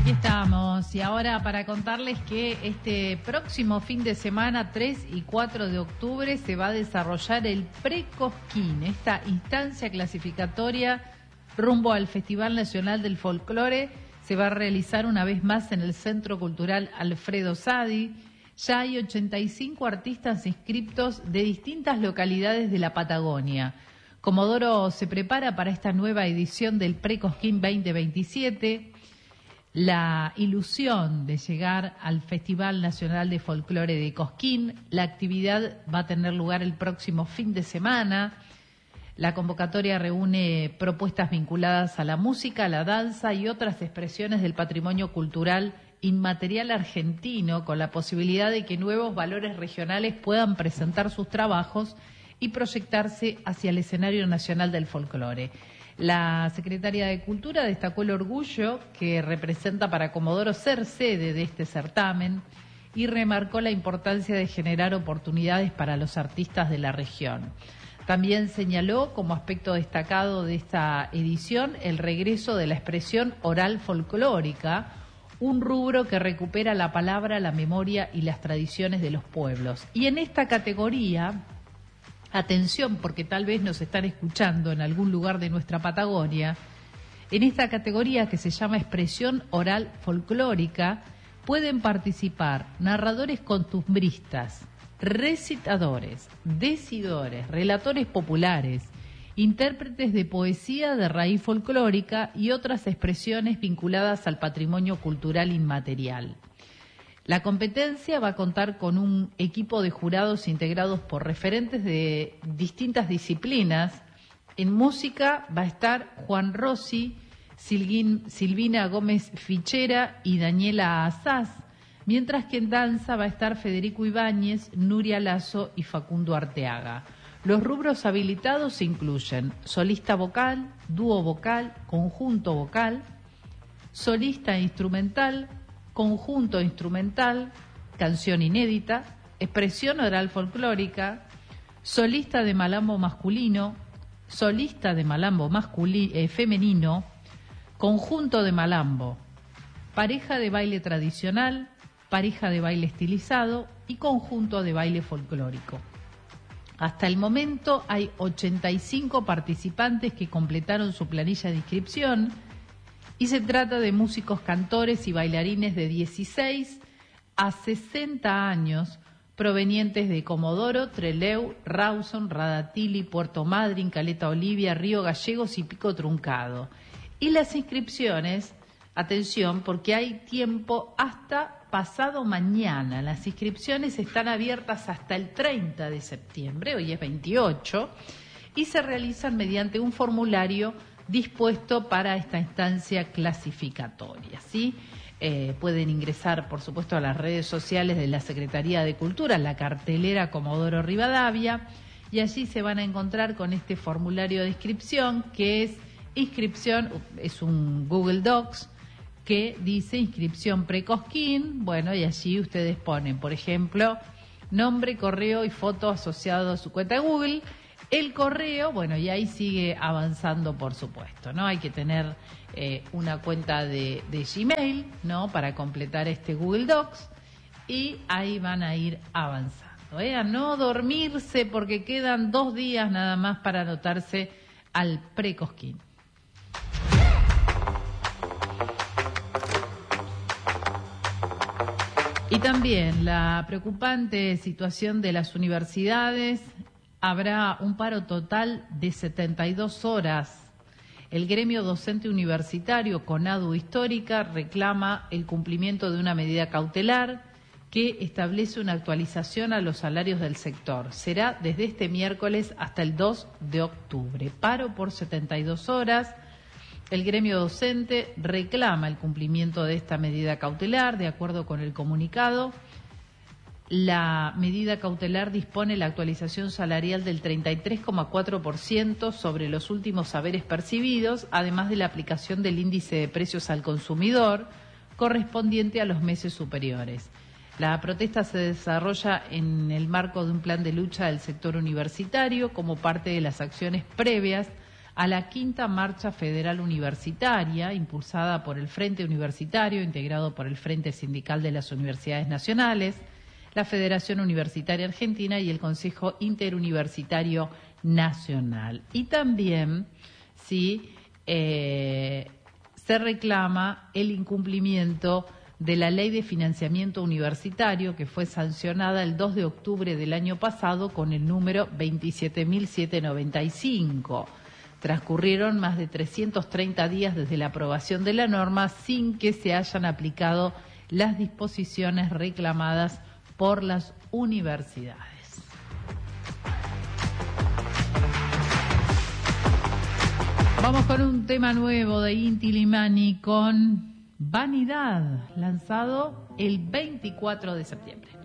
Aquí estamos y ahora para contarles que este próximo fin de semana, 3 y 4 de octubre, se va a desarrollar el Pre-Cosquín, esta instancia clasificatoria rumbo al Festival Nacional del Folclore. Se va a realizar una vez más en el Centro Cultural Alfredo Sadi. Ya hay 85 artistas inscriptos de distintas localidades de la Patagonia. Comodoro se prepara para esta nueva edición del Pre-Cosquín 2027. La ilusión de llegar al Festival Nacional de Folclore de Cosquín. La actividad va a tener lugar el próximo fin de semana. La convocatoria reúne propuestas vinculadas a la música, la danza y otras expresiones del patrimonio cultural inmaterial argentino, con la posibilidad de que nuevos valores regionales puedan presentar sus trabajos y proyectarse hacia el escenario nacional del folclore. La secretaria de Cultura destacó el orgullo que representa para Comodoro ser sede de este certamen y remarcó la importancia de generar oportunidades para los artistas de la región. También señaló como aspecto destacado de esta edición el regreso de la expresión oral folclórica, un rubro que recupera la palabra, la memoria y las tradiciones de los pueblos. Y en esta categoría, atención, porque tal vez nos están escuchando en algún lugar de nuestra Patagonia, en esta categoría que se llama expresión oral folclórica, pueden participar narradores costumbristas, recitadores, decidores, relatores populares, intérpretes de poesía de raíz folclórica y otras expresiones vinculadas al patrimonio cultural inmaterial. La competencia va a contar con un equipo de jurados integrados por referentes de distintas disciplinas. En música va a estar Juan Rossi, Silvina Gómez Fichera y Daniela Azaz, mientras que en danza va a estar Federico Ibáñez, Nuria Lazo y Facundo Arteaga. Los rubros habilitados incluyen solista vocal, dúo vocal, conjunto vocal, solista instrumental, conjunto instrumental, canción inédita, expresión oral folclórica, solista de malambo masculino, solista de malambo femenino, conjunto de malambo, pareja de baile tradicional, pareja de baile estilizado y conjunto de baile folclórico. Hasta el momento hay 85 participantes que completaron su planilla de inscripción y se trata de músicos, cantores y bailarines de 16 a 60 años provenientes de Comodoro, Trelew, Rawson, Radatili, Puerto Madryn, Caleta Olivia, Río Gallegos y Pico Truncado. Y las inscripciones, atención, porque hay tiempo hasta pasado mañana. Las inscripciones están abiertas hasta el 30 de septiembre, hoy es 28, y se realizan mediante un formulario dispuesto para esta instancia clasificatoria, ¿sí? Pueden ingresar, por supuesto, a las redes sociales de la Secretaría de Cultura, la cartelera Comodoro Rivadavia, y allí se van a encontrar con este formulario de inscripción, que es inscripción, es un Google Docs, que dice inscripción Pre-Cosquín. Bueno, y allí ustedes ponen, por ejemplo, nombre, correo y foto asociado a su cuenta de Google, el correo, bueno, y ahí sigue avanzando, por supuesto, ¿no? Hay que tener una cuenta de Gmail, ¿no?, para completar este Google Docs, y ahí van a ir avanzando, a no dormirse porque quedan 2 días nada más para anotarse al Pre-Cosquín. Y también la preocupante situación de las universidades. Habrá un paro total de 72 horas. El gremio docente universitario, CONADU Histórica, reclama el cumplimiento de una medida cautelar que establece una actualización a los salarios del sector. Será desde este miércoles hasta el 2 de octubre. Paro por 72 horas. El gremio docente reclama el cumplimiento de esta medida cautelar. De acuerdo con el comunicado, la medida cautelar dispone la actualización salarial del 33,4% sobre los últimos saberes percibidos, además de la aplicación del índice de precios al consumidor correspondiente a los meses superiores. La protesta se desarrolla en el marco de un plan de lucha del sector universitario como parte de las acciones previas a la quinta Marcha Federal Universitaria, impulsada por el Frente Universitario, integrado por el Frente Sindical de las Universidades Nacionales, la Federación Universitaria Argentina y el Consejo Interuniversitario Nacional. Y también, sí, se reclama el incumplimiento de la Ley de Financiamiento Universitario, que fue sancionada el 2 de octubre del año pasado con el número 27.795. Transcurrieron más de 330 días desde la aprobación de la norma sin que se hayan aplicado las disposiciones reclamadas por las universidades. Vamos con un tema nuevo de Inti Illimani con Vanidad, lanzado el 24 de septiembre.